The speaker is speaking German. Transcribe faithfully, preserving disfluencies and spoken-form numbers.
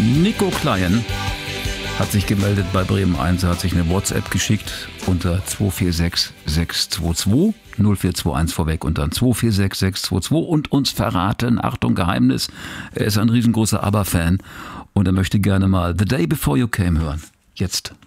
Nico Klein hat sich gemeldet bei Bremen eins, hat sich eine WhatsApp geschickt unter zwei vier sechs sechs zwei zwei null vier zwei eins vorweg und dann zwei vier sechs sechs zwei zwei und uns verraten, Achtung Geheimnis, er ist ein riesengroßer ABBA-Fan und er möchte gerne mal The Day Before You Came hören. Jetzt.